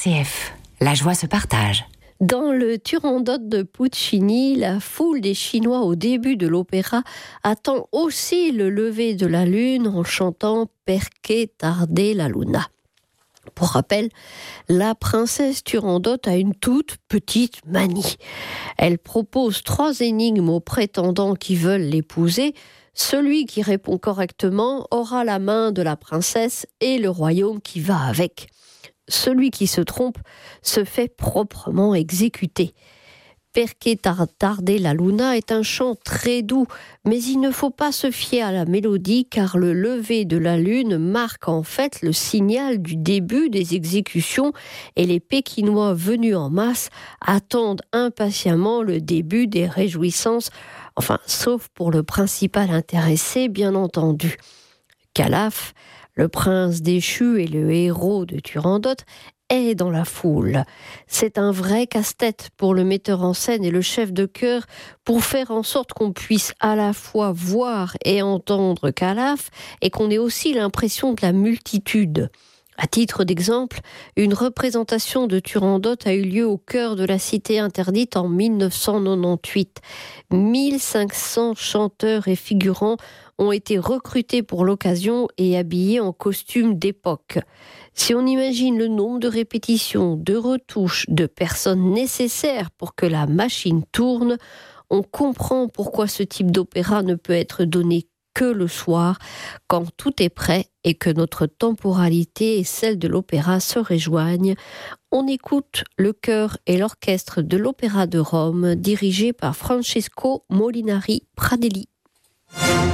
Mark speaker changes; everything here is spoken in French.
Speaker 1: RCF, la joie se partage.
Speaker 2: Dans le Turandot de Puccini, la foule des Chinois au début de l'opéra attend aussi le lever de la lune en chantant « Perché tarde la luna ». Pour rappel, la princesse Turandot a une toute petite manie. Elle propose 3 énigmes aux prétendants qui veulent l'épouser. Celui qui répond correctement aura la main de la princesse et le royaume qui va avec. Celui qui se trompe se fait proprement exécuter. Perché tarde la luna est un chant très doux, mais il ne faut pas se fier à la mélodie car le lever de la lune marque en fait le signal du début des exécutions et les Pékinois venus en masse attendent impatiemment le début des réjouissances, enfin sauf pour le principal intéressé bien entendu. Calaf, le prince déchu et le héros de Turandot, est dans la foule. C'est un vrai casse-tête pour le metteur en scène et le chef de chœur pour faire en sorte qu'on puisse à la fois voir et entendre Calaf et qu'on ait aussi l'impression de la multitude. À titre d'exemple, une représentation de Turandot a eu lieu au cœur de la Cité interdite en 1998. 1500 chanteurs et figurants ont été recrutés pour l'occasion et habillés en costumes d'époque. Si on imagine le nombre de répétitions, de retouches, de personnes nécessaires pour que la machine tourne, on comprend pourquoi ce type d'opéra ne peut être donné que le soir, quand tout est prêt et que notre temporalité et celle de l'opéra se rejoignent. On écoute le chœur et l'orchestre de l'Opéra de Rome, dirigé par Francesco Molinari Pradelli.